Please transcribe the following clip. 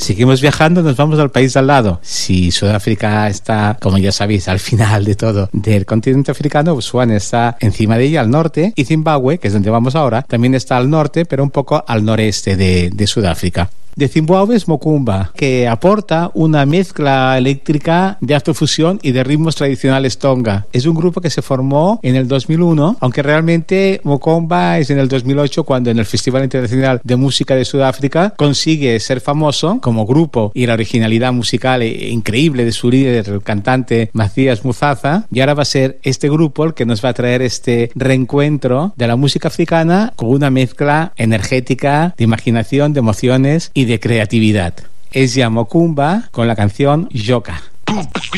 Seguimos viajando, nos vamos al país al lado. Si Sudáfrica está, como ya sabéis, al final de todo del continente africano, Botswana está encima de ella, al norte, y Zimbabue, que es donde vamos ahora, también está al norte, pero un poco al noreste de Sudáfrica. De Zimbabue es Mokumba, que aporta una mezcla eléctrica de afrofusión y de ritmos tradicionales tonga. Es un grupo que se formó en el 2001, aunque realmente Mokumba es en el 2008 cuando en el Festival Internacional de Música de Sudáfrica consigue ser famoso como grupo y la originalidad musical increíble de su líder, el cantante Mathias Muzaza, y ahora va a ser este grupo el que nos va a traer este reencuentro de la música africana con una mezcla energética, de imaginación, de emociones y de creatividad. Es ya Mokumba con la canción Joka.